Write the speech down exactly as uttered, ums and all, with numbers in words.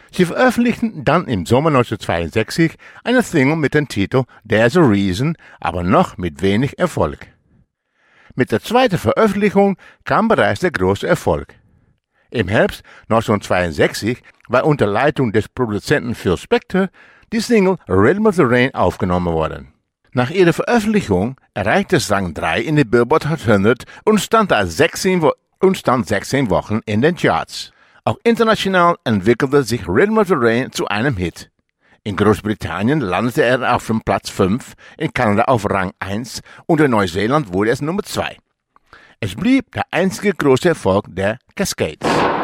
Sie veröffentlichten dann im Sommer neunzehnhundertzweiundsechzig eine Single mit dem Titel There's a Reason, aber noch mit wenig Erfolg. Mit der zweiten Veröffentlichung kam bereits der große Erfolg. Im Herbst neunzehnhundertzweiundsechzig war unter Leitung des Produzenten Phil Spector die Single Rhythm of the Rain aufgenommen worden. Nach ihrer Veröffentlichung erreichte es Rang drei in der Billboard Hot hundert und stand, da sechzehn, Wo- und stand sechzehn Wochen in den Charts. Auch international entwickelte sich Rhythm of the Rain zu einem Hit. In Großbritannien landete er auf dem Platz fünf, in Kanada auf Rang eins und in Neuseeland wurde es Nummer zwei. Es blieb der einzige große Erfolg der Cascades.